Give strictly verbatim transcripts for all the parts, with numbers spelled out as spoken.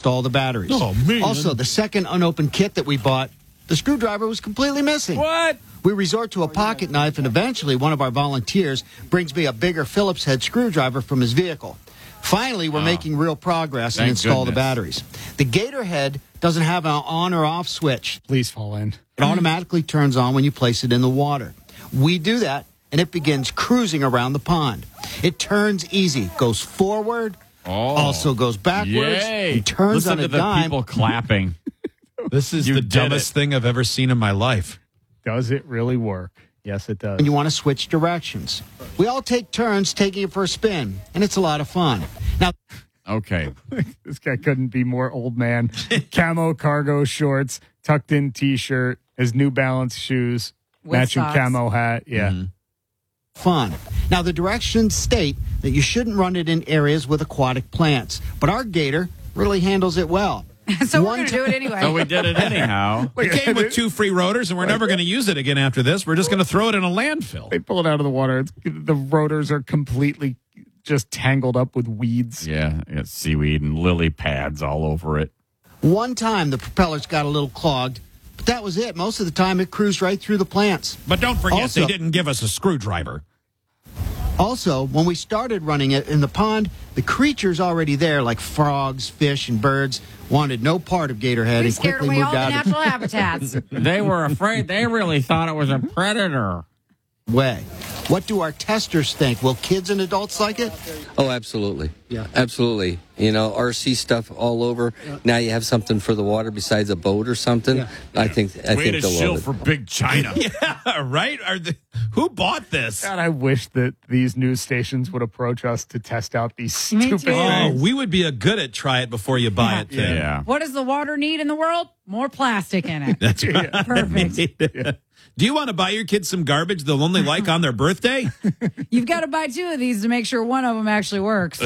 install the batteries. Oh, man. Also, the second unopened kit that we bought, the screwdriver was completely missing. What? We resort to a pocket knife, and eventually one of our volunteers brings me a bigger Phillips head screwdriver from his vehicle. Finally, we're Oh. making real progress and Thank install the goodness. batteries. The Gator head doesn't have an on or off switch. Please fall in. It automatically turns on when you place it in the water. We do that, and it begins cruising around the pond. It turns easy, goes forward, Oh. also goes backwards, Yay. and turns Listen on to a the dime. people clapping. This is You the did dumbest it. thing I've ever seen in my life. Does it really work? Yes, it does. When you want to switch directions. We all take turns taking it for a spin, and it's a lot of fun. Now, Okay. This guy couldn't be more old man. Camo cargo shorts, tucked in T-shirt, his New Balance shoes, With matching socks. camo hat. Yeah. Mm-hmm. fun. Now, the directions state that you shouldn't run it in areas with aquatic plants, but our Gator really handles it well. So we're One going to ti- do it anyway. So we did it anyhow. It came with two free rotors, and we're never going to use it again after this. We're just going to throw it in a landfill. They pull it out of the water. It's, the rotors are completely just tangled up with weeds. Yeah, it's seaweed and lily pads all over it. One time, the propellers got a little clogged, but that was it. Most of the time, it cruised right through the plants. But don't forget, Also- they didn't give us a screwdriver. Also, when we started running it in the pond, the creatures already there, like frogs, fish, and birds, wanted no part of Gatorhead We and scared quickly away moved all the out of natural habitats. They were afraid. They really thought it was a predator. the way. What do our testers think? Will kids and adults like it? Oh, absolutely. Yeah. Absolutely. You know, R C stuff all over. Yeah. Now you have something for the water besides a boat or something. Yeah. I think I Way think to they'll shill love it. for Big China. Yeah, right? Are the, who bought this? God, I wish that these news stations would approach us to test out these Me stupid too. Oh, things. we would be a good at try it before you buy it thing. Yeah. What does the water need in the world? More plastic in it. That's right. Perfect. Do you want to buy your kids some garbage they'll only like on their birthday? You've got to buy two of these to make sure one of them actually works.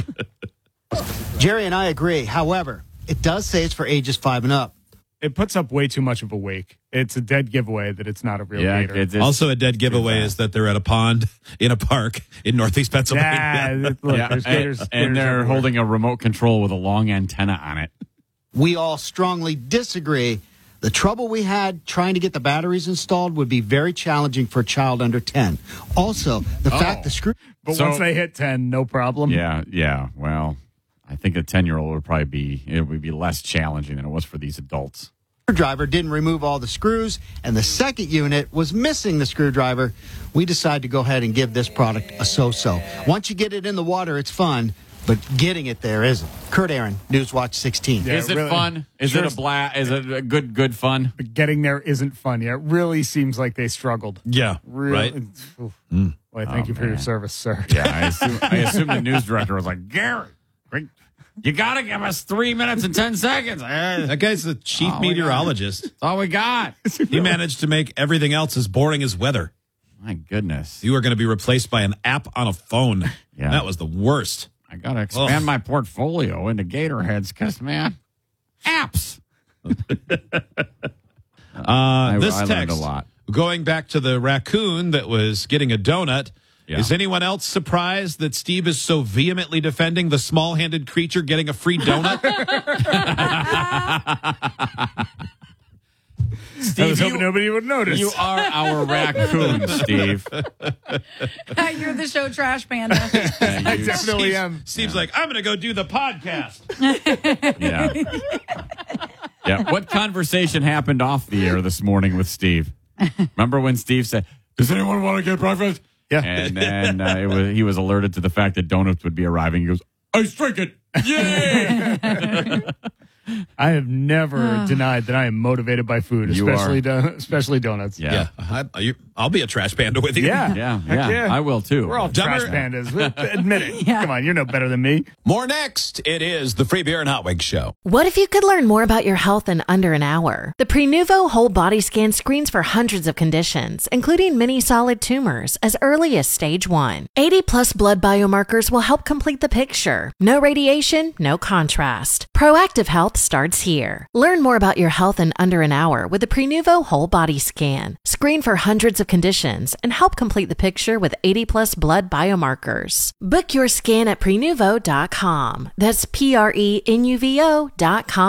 Jerry and I agree. However, it does say it's for ages five and up. It puts up way too much of a wake. It's a dead giveaway that it's not a real Yeah, gator. it's, it's, Also, a dead giveaway bad. is that they're at a pond in a park in Northeast yeah, Pennsylvania. look, yeah, there's and, gators, and gators they're everywhere. holding a remote control with a long antenna on it. We all strongly disagree. The trouble we had trying to get the batteries installed would be very challenging for a child under ten. Also, the Oh. fact the screw But So- once they hit ten, no problem. Yeah, yeah. Well, I think a ten-year-old would probably be it would be less challenging than it was for these adults. screwdriver didn't remove all the screws, and the second unit was missing the screwdriver, we decided to go ahead and give this product a so-so. Once you get it in the water, it's fun, but getting it there isn't. Kurt Aaron, Newswatch sixteen. Yeah, is it really. fun? Is Sure. it a bla- Is it a good good fun? But getting there isn't fun yet. It really seems like they struggled. Yeah, Really. right? Oof. Well, thank Oh, you for your man. service, sir. Yeah, I assume, I assume the news director was like, Gary, you got to give us three minutes and ten seconds. Eh, That guy's the chief Oh, we meteorologist. That's all we got. He managed to make everything else as boring as weather. My goodness. You are going to be replaced by an app on a phone. Yeah. That was the worst. I got to expand Ugh. my portfolio into gator heads because, man, apps. Uh, I, this I learned text, a lot. going back to the raccoon that was getting a donut, Yeah. is anyone else surprised that Steve is so vehemently defending the small-handed creature getting a free donut? I Steve, was hoping you, nobody would notice. you are our raccoon, Steve. You're the show trash panda. And I you- definitely Steve's, am. Steve's like, I'm going to go do the podcast. Yeah. Yeah. What conversation happened off the air this morning with Steve? Remember when Steve said, "Does anyone want to get breakfast?" Yeah. And then uh, it was he was alerted to the fact that donuts would be arriving. He goes, "Ice drink it, yeah!" I have never denied that I am motivated by food, You especially are. do- especially donuts. Yeah. Yeah, I, you, I'll be a trash panda with you. Yeah. Yeah, Heck yeah, yeah. I will too. We're all Dumber- trash pandas. Admit it. Yeah. Come on, you're no better than me. More next. It is the Free Beer and Hot Wings Show. What if you could learn more about your health in under an hour? The Prenuvo Whole Body Scan screens for hundreds of conditions, including many solid tumors, as early as stage one. eighty plus blood biomarkers will help complete the picture. No radiation, no contrast. Proactive health starts here. Learn more about your health in under an hour with the Prenuvo Whole Body Scan. Screen for hundreds of conditions and help complete the picture with eighty plus blood biomarkers. Book your scan at prenuvo dot com. That's P R E N U V O dot com.